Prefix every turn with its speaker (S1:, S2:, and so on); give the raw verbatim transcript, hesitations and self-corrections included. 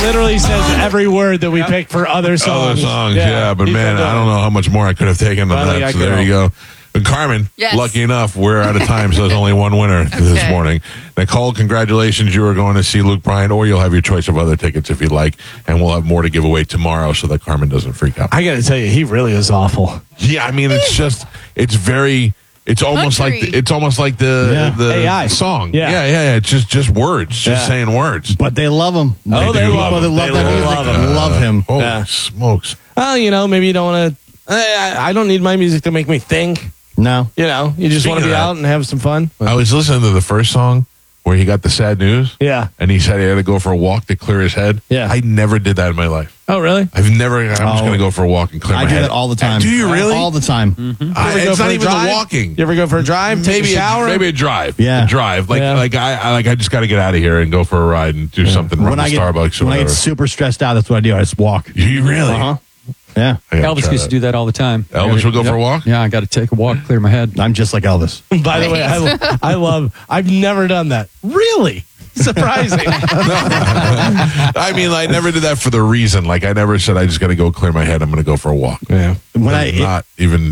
S1: literally says every word that we pick for other songs.
S2: Other songs, yeah. yeah but
S1: he's
S2: man,
S1: done
S2: I don't know how much more I could have taken on
S1: Finally,
S2: that.
S1: I
S2: So
S1: could
S2: there you go. And Carmen,
S3: Yes.
S2: lucky enough, we're out of time, so there's only one winner this
S3: Okay.
S2: morning. Nicole, congratulations. You are going to see Luke Bryan, or you'll have your choice of other tickets if you'd like. And we'll have more to give away tomorrow so that Carmen doesn't freak out.
S1: I got to tell you, he really is awful.
S2: Yeah, I mean, it's just, it's very, it's almost
S3: Country.
S2: like, the, it's almost like the,
S1: Yeah.
S2: the
S1: A I.
S2: song.
S1: Yeah.
S2: yeah, yeah, yeah. It's just, just words, just
S1: Yeah.
S2: saying words.
S4: But they love him.
S1: Oh, they
S2: do
S1: love
S4: But they
S1: him.
S4: love
S1: They
S4: that music.
S1: love him.
S4: Love him.
S2: Holy
S1: Yeah.
S2: smokes.
S1: Well, you know, maybe you don't want to. I, I don't need my music to make me think.
S4: No.
S1: You know, you just
S2: Speaking
S1: want to
S2: of
S1: be
S2: that-
S1: out and have some fun.
S2: I was listening to the first song where he got the sad news.
S1: Yeah.
S2: And he said he had to go for a walk to clear his head.
S1: Yeah.
S2: I never did that in my life.
S1: Oh, really?
S2: I've never, I'm just
S4: Oh.
S2: going to go for a walk and clear
S4: I
S2: my
S4: do
S2: head.
S4: that all the time.
S2: Do you really?
S4: All the time.
S2: I,
S1: You ever go
S2: it's
S1: for
S2: not
S1: a
S2: even
S1: drive?
S2: the walking.
S1: You ever go for a drive? Take
S2: maybe
S1: a shower?
S2: A, maybe a drive.
S4: Yeah.
S2: A drive. Like,
S1: Yeah.
S2: like I, I, like I just got to get out of here and go for a ride and do something. Run
S4: When
S2: to
S4: I get
S2: Starbucks or
S4: when I
S2: whatever.
S4: get super stressed out, that's what I do. I just walk.
S2: you really?
S4: Uh-huh. Yeah.
S2: I gotta
S5: Elvis
S2: try
S5: used to
S2: that.
S5: do that all the time.
S2: Elvis would go
S5: Yep.
S2: for a walk?
S5: Yeah, I got to take a walk, clear my head.
S4: I'm just like Elvis.
S1: By the way, I, I love, I've never done that. Really? Surprising.
S2: I mean, I never did that for the reason. Like, I never said I just got to go clear my head. I'm going to go for a walk.
S1: Yeah.
S4: When I
S2: not even